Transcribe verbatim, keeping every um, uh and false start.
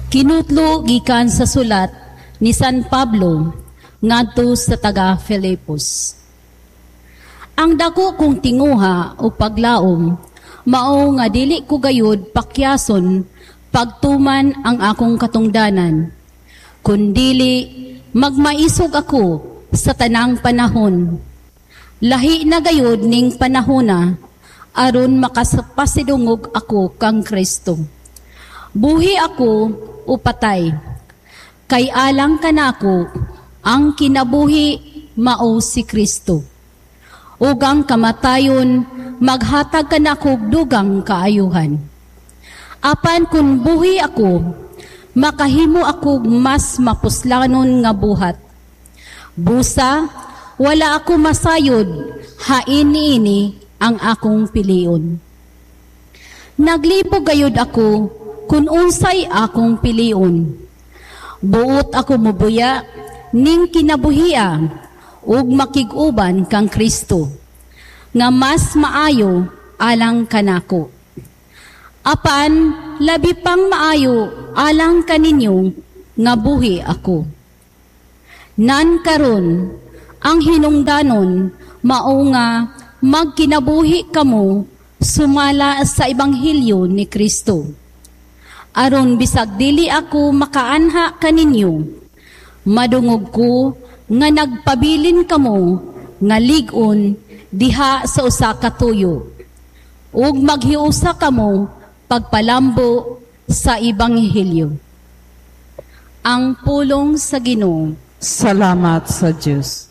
Kinutlo gikan sa sulat ni San Pablo ngadto sa taga Filipos. Ang dako kong tinguha o paglaom, mao nga dili ko gayud pakyason pagtuman ang akong katungdanan, kundili magmaisog ako sa tanang panahon. Lahi na gayud ning panahona, aron makapasidungog ako kang Kristo. Buhi ako o patay, kay alang kanako ang kinabuhi mao si Kristo. Ugang kamatayon, maghatag kanako dugang kaayuhan. Apan kun buhi ako, makahimo ako mas mapuslanon nga buhat. Busa, wala ako masayod, hain niini ang akong pilion. Naglipo gayud ako, kun unsay akong pilion. Buot ako mubuya, ning kinabuhia, ug makig-uban kang Kristo, nga mas maayo alang kanako. Apan, labi pang maayo alang kaninyo, nga buhi ako. Nan karon, ang hinungdanon, mao nga magkinabuhi kamo sumala sa Ebanghelyo ni Kristo. Aron bisag dili ako makaanha kaninyo, madungog ko nga nagpabilin kamo nga lig-on diha sa usa ka tuyo, ug maghiusa kamo pagpalambo sa Ebanghelyo. Ang pulong sa Ginoo. Salamat sa Diyos.